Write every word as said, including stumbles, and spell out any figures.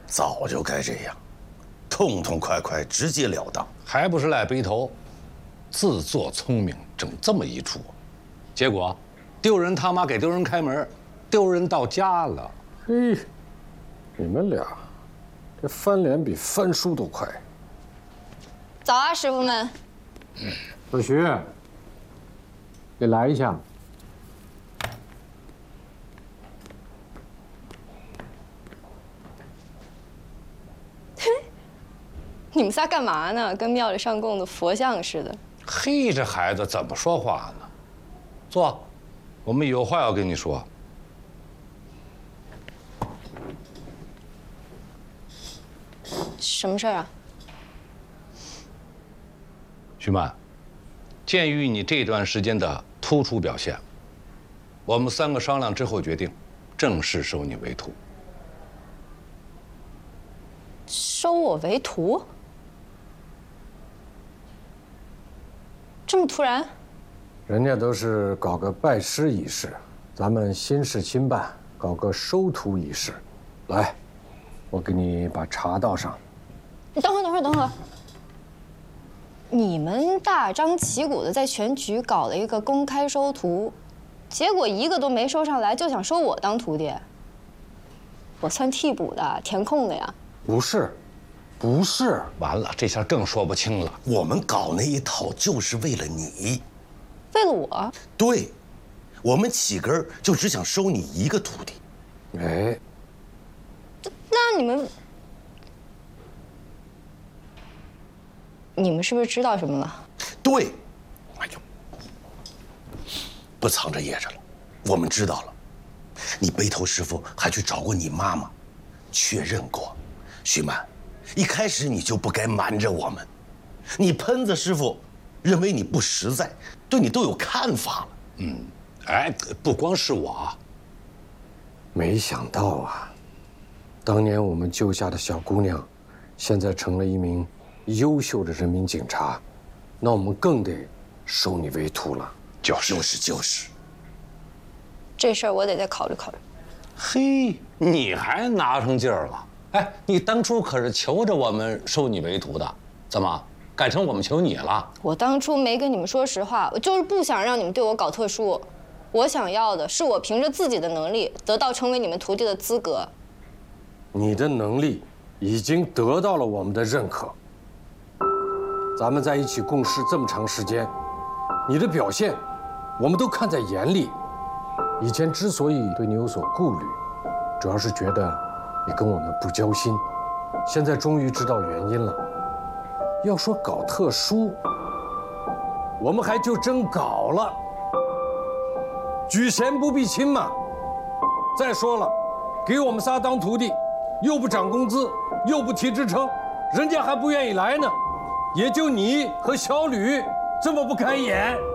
早就该这样，痛痛快快，直截了当， 还不是赖背头，自作聪明，整这么一出，结果丢人他妈给丢人开门，丢人到家了。 嘿，你们俩这翻脸比翻书都快。 早啊，师傅们。 二徐，给来一下。 你们仨干嘛呢？跟庙里上供的佛像似的。 嘿，这孩子怎么说话呢？坐，我们有话要跟你说。 什么事儿啊？ 徐曼，鉴于你这段时间的突出表现，我们三个商量之后决定，正式收你为徒。 收我为徒？这么突然？ 人家都是搞个拜师仪式，咱们新事新办，搞个收徒仪式。来，我给你把茶倒上。 你等会儿，等会儿，等会儿。你们大张旗鼓的在全局搞了一个公开收徒，结果一个都没收上来，就想收我当徒弟。我算替补的，填空的呀。 不是，不是。 完了，这下更说不清了。 我们搞那一套就是为了你， 为了我？ 对，我们起根儿就只想收你一个徒弟。 哎， 那你们，你们是不是知道什么了？ 对，哎呦，不藏着掖着了，我们知道了。你背头师傅还去找过你妈妈，确认过。徐曼，一开始你就不该瞒着我们。你喷子师傅认为你不实在，对你都有看法了。 嗯，哎，不光是我。 没想到啊，当年我们救下的小姑娘，现在成了一名优秀的人民警察，那我们更得收你为徒了。 就是就是就是。 这事儿我得再考虑考虑。 嘿，你还拿上劲儿了？哎，你当初可是求着我们收你为徒的，怎么改成我们求你了？ 我当初没跟你们说实话，我就是不想让你们对我搞特殊。我想要的是我凭着自己的能力得到成为你们徒弟的资格。 你的能力已经得到了我们的认可。咱们在一起共事这么长时间，你的表现我们都看在眼里。以前之所以对你有所顾虑，主要是觉得你跟我们不交心。现在终于知道原因了。要说搞特殊，我们还就真搞了。举贤不避亲嘛。再说了，给我们仨当徒弟，又不涨工资，又不提职称，人家还不愿意来呢。也就你和小吕这么不开眼。